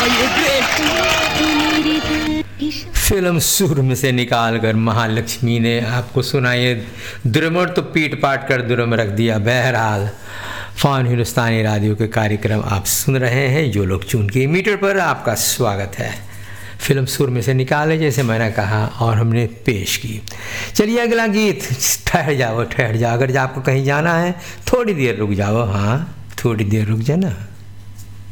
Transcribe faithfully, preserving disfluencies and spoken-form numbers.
Film सुर में से निकालकर महालक्ष्मी ने आपको सुनाई दुरमर तो पीट पाट कर दुरम रख दिया। बहरहाल फॉन हिंदुस्तानी रेडियो के कार्यक्रम आप सुन रहे हैं, जो लोग चुन के मीटर पर आपका स्वागत है। फिल्म सुर में से निकाले जैसे मैंने कहा और हमने पेश की। चलिए अगला गीत, ठहर जाओ ठहर जाओ, अगर आपको कहीं जाना है थोड़ी देर रुक जाओ। हाँ थोड़ी देर रुक जाना।